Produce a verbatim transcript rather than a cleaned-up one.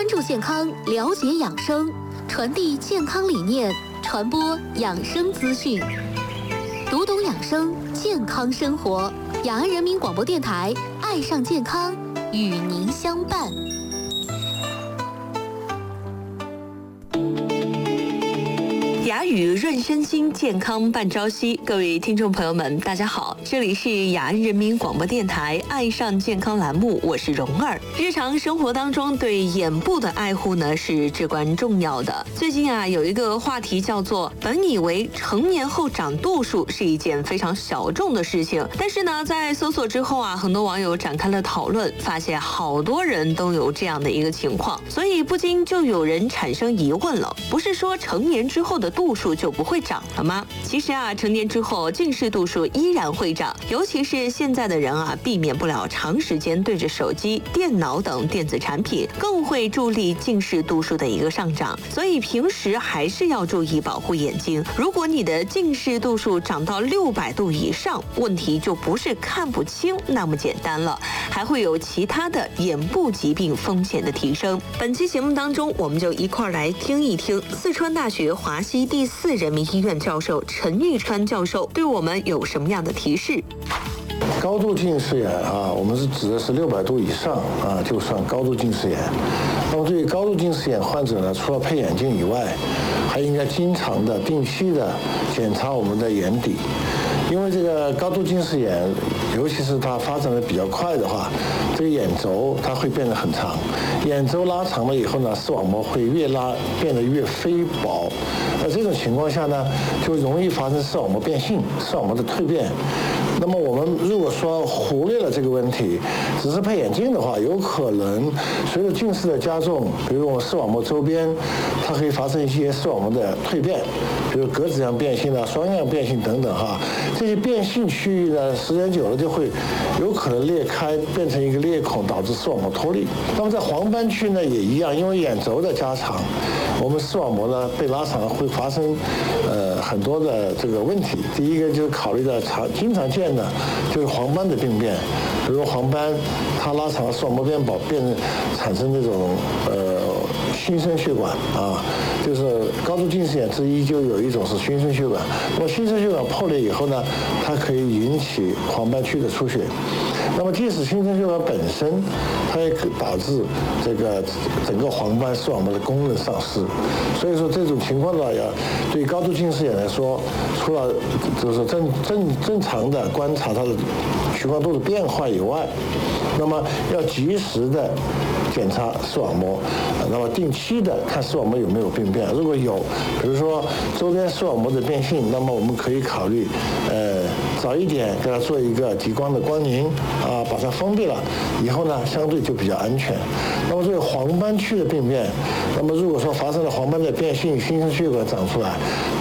注健康，了解养生，传递健康理念，传播养生资讯。读懂养生，健康生活。雅安人民广播电台，爱上健康，与您相伴。 雅语润身心，健康伴朝夕。各位听众朋友们，大家好，这里是雅安人民广播电台爱上健康栏目，我是蓉儿。日常生活当中对眼部的爱护呢是至关重要的。最近啊有一个话题叫做本以为成年后长度数是一件非常小众的事情，但是呢在搜索之后啊，很多网友展开了讨论，发现好多人都有这样的一个情况，所以不禁就有人产生疑问了，不是说成年之后的度数就不会长了吗？其实啊，成年之后近视度数依然会长，尤其是现在的人啊，避免不了长时间对着手机、电脑等电子产品，更会助力近视度数的一个上涨。所以平时还是要注意保护眼睛。如果你的近视度数长到六百度以上，问题就不是看不清那么简单了，还会有其他的眼部疾病风险的提升。本期节目当中，我们就一块来听一听四川大学华西第四人民医院教授陈玉川教授对我们有什么样的提示？ 高度近视眼啊，我们是指的是六百度以上啊，就算高度近视眼。那么对于高度近视眼患者呢，除了配眼镜以外，还应该经常的、定期的检查我们的眼底。因为这个高度近视眼，尤其是它发展的比较快的话，这个眼轴它会变得很长，眼轴拉长了以后呢，视网膜会越拉变得越飞薄，那这种情况下呢，就容易发生视网膜变性、视网膜的蜕变。那么我们如果说忽略了这个问题，只是配眼镜的话，有可能随着近视的加重，比如我们视网膜周边，它可以发生一些视网膜的蜕变，比如格子样变性啊、双样变性等等哈。这些变性区域呢，时间久了就会有可能裂开，变成一个裂孔，导致视网膜脱离。那么在黄斑区呢也一样，因为眼轴的加长，我们视网膜呢被拉长会发生呃很多的这个问题。第一个就是考虑到常经常见的就是黄斑的病变，比如黄斑它拉长了视网膜变薄，变产生这种呃新生血管啊，就是高度近视眼之一就有一种是新生血管。那么新生血管破裂以后呢，它可以引起黄斑区的出血。那么即使新生血管本身，它也可导致这个整个黄斑视网膜的功能丧失。所以说这种情况呢，要对高度近视眼来说，除了就是正正正常的观察它的屈光度的变化以外，那么要及时的检查视网膜，那么定期的看视网膜有没有病变。如果有，比如说周边视网膜的变性，那么我们可以考虑，呃，早一点给它做一个极光的光凝啊，把它封闭了，以后呢相对就比较安全。那么这个黄斑区的病变，那么如果说发生了黄斑的变性，新生血管长出来。